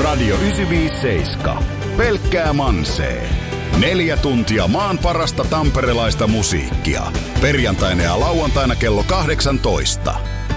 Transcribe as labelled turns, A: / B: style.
A: Radio 957. Pelkkää mansee. 4 tuntia maan parasta tamperelaista musiikkia. Perjantaina ja lauantaina kello 18.